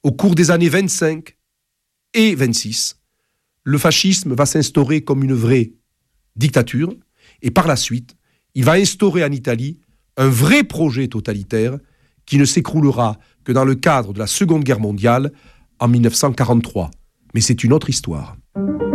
Au cours des années 25 et 26, le fascisme va s'instaurer comme une vraie dictature, et par la suite, il va instaurer en Italie un vrai projet totalitaire qui ne s'écroulera que dans le cadre de la Seconde Guerre mondiale en 1943. Mais c'est une autre histoire.